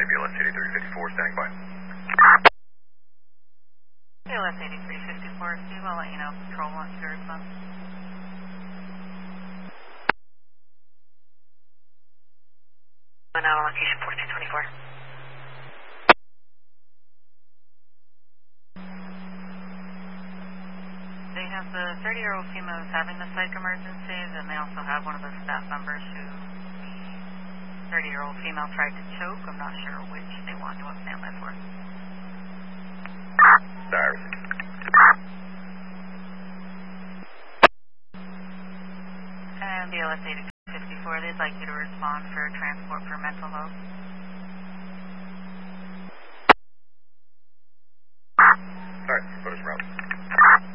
BLS 8354, standing by. BLS 8354, Steve, I'll let you know if Patrol wants you to respond. Now on location 4224. They have the 30-year-old female who's having the psych emergencies, and they also have one of the staff members who the 30-year-old female tried to choke. I'm not sure which they want to stand by for. Cyrus. And BLS 8254, they'd like you to respond for transport for mental health.